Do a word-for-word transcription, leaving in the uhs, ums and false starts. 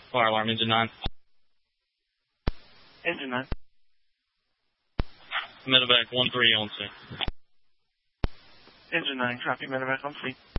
Fire alarm, engine nine. Engine nine. Medevac one three on scene. Engine nine, copy, medevac on scene.